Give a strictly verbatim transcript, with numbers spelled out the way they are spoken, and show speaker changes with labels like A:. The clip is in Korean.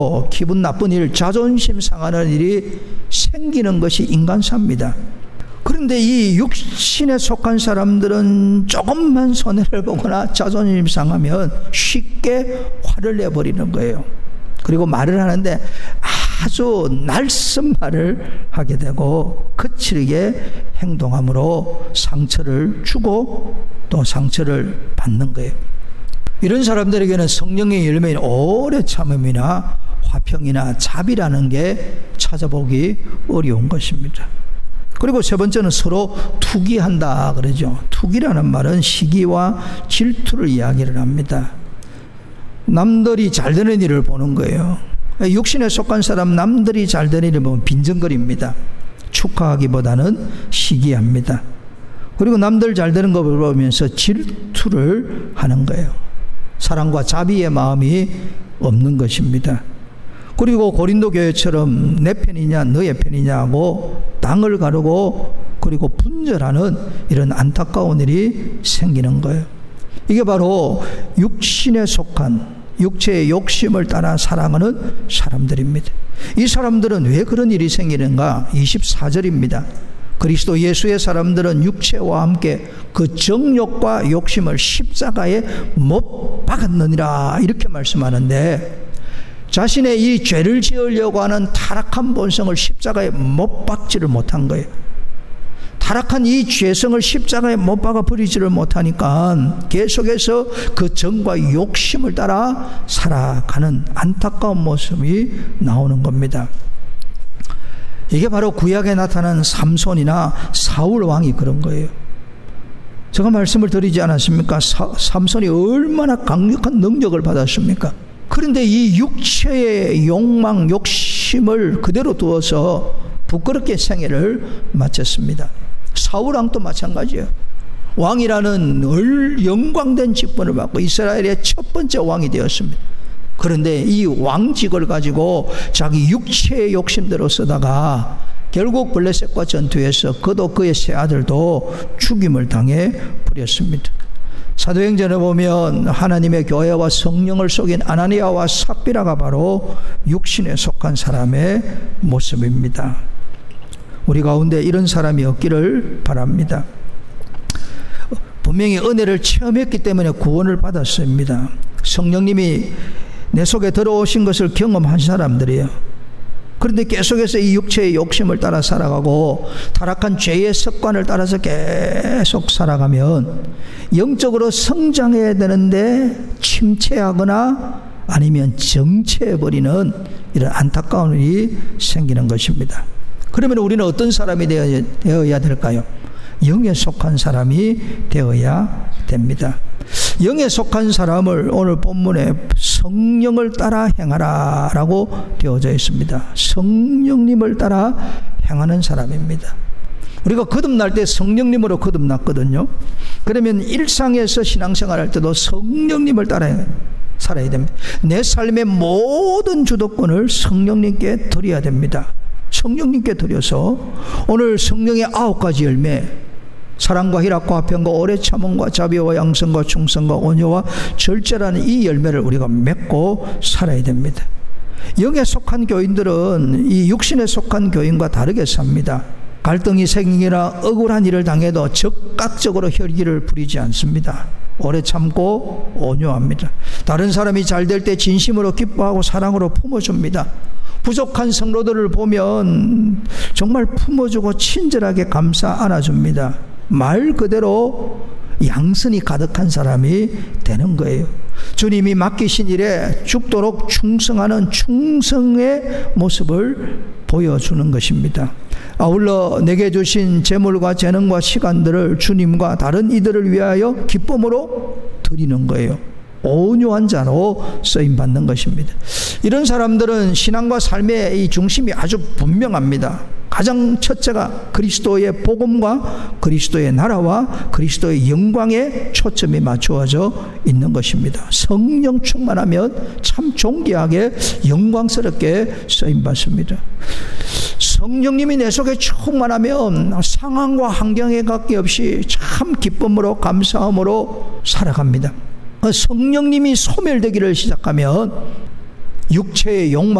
A: 기분 나쁜 일, 자존심 상하는 일이 생기는 것이 인간사입니다. 그런데 이 육신에 속한 사람들은 조금만 손해를 보거나 자존심 상하면 쉽게 화를 내버리는 거예요. 그리고 말을 하는데 아주 날쌘 말을 하게 되고 거칠게 행동함으로 상처를 주고 또 상처를 받는 거예요. 이런 사람들에게는 성령의 열매인 오래 참음이나 화평이나 자비라는 게 찾아보기 어려운 것입니다. 그리고 세 번째는 서로 투기한다 그러죠. 투기라는 말은 시기와 질투를 이야기를 합니다. 남들이 잘 되는 일을 보는 거예요. 육신에 속한 사람 남들이 잘 되는 일을 보면 빈정거립니다. 축하하기보다는 시기합니다. 그리고 남들 잘 되는 걸 보면서 질투를 하는 거예요. 사랑과 자비의 마음이 없는 것입니다. 그리고 고린도 교회처럼 내 편이냐 너의 편이냐고 당을 가르고 그리고 분절하는 이런 안타까운 일이 생기는 거예요. 이게 바로 육신에 속한 육체의 욕심을 따라 살아가는 사람들입니다. 이 사람들은 왜 그런 일이 생기는가? 이십사 절입니다. 그리스도 예수의 사람들은 육체와 함께 그 정욕과 욕심을 십자가에 못 박았느니라 이렇게 말씀하는데, 자신의 이 죄를 지으려고 하는 타락한 본성을 십자가에 못 박지를 못한 거예요. 타락한 이 죄성을 십자가에 못 박아 버리지를 못하니까 계속해서 그 정과 욕심을 따라 살아가는 안타까운 모습이 나오는 겁니다. 이게 바로 구약에 나타난 삼손이나 사울 왕이 그런 거예요. 제가 말씀을 드리지 않았습니까? 사, 삼손이 얼마나 강력한 능력을 받았습니까? 그런데 이 육체의 욕망, 욕심을 그대로 두어서 부끄럽게 생애를 마쳤습니다. 사울왕도 마찬가지예요. 왕이라는 영광된 직분을 받고 이스라엘의 첫 번째 왕이 되었습니다. 그런데 이 왕직을 가지고 자기 육체의 욕심대로 쓰다가 결국 블레셋과 전투에서 그도 그의 세 아들도 죽임을 당해 버렸습니다. 사도행전에 보면 하나님의 교회와 성령을 속인 아나니아와 삽비라가 바로 육신에 속한 사람의 모습입니다. 우리 가운데 이런 사람이 없기를 바랍니다. 분명히 은혜를 체험했기 때문에 구원을 받았습니다. 성령님이 내 속에 들어오신 것을 경험한 사람들이에요. 그런데 계속해서 이 육체의 욕심을 따라 살아가고 타락한 죄의 습관을 따라서 계속 살아가면 영적으로 성장해야 되는데 침체하거나 아니면 정체해버리는 이런 안타까운 일이 생기는 것입니다. 그러면 우리는 어떤 사람이 되어야 될까요? 영에 속한 사람이 되어야 됩니다. 영에 속한 사람을 오늘 본문에 성령을 따라 행하라 라고 되어져 있습니다. 성령님을 따라 행하는 사람입니다. 우리가 거듭날 때 성령님으로 거듭났거든요. 그러면 일상에서 신앙생활할 때도 성령님을 따라 살아야 됩니다. 내 삶의 모든 주도권을 성령님께 드려야 됩니다. 성령님께 드려서 오늘 성령의 아홉 가지 열매, 사랑과 희락과 화평과 오래 참음과 자비와 양성과 충성과 온유와 절제라는 이 열매를 우리가 맺고 살아야 됩니다. 영에 속한 교인들은 이 육신에 속한 교인과 다르게 삽니다. 갈등이 생기거나 억울한 일을 당해도 적극적으로 혈기를 부리지 않습니다. 오래 참고 온유합니다. 다른 사람이 잘 될 때 진심으로 기뻐하고 사랑으로 품어줍니다. 부족한 성도들을 보면 정말 품어주고 친절하게 감싸 안아줍니다. 말 그대로 양선이 가득한 사람이 되는 거예요. 주님이 맡기신 일에 죽도록 충성하는 충성의 모습을 보여주는 것입니다. 아울러 내게 주신 재물과 재능과 시간들을 주님과 다른 이들을 위하여 기쁨으로 드리는 거예요. 온유한 자로 쓰임받는 것입니다. 이런 사람들은 신앙과 삶의 이 중심이 아주 분명합니다. 가장 첫째가 그리스도의 복음과 그리스도의 나라와 그리스도의 영광에 초점이 맞추어져 있는 것입니다. 성령 충만하면 참 존귀하게 영광스럽게 쓰임받습니다. 성령님이 내 속에 충만하면 상황과 환경에 관계없이 참 기쁨으로 감사함으로 살아갑니다. 성령님이 소멸되기를 시작하면 육체의 욕망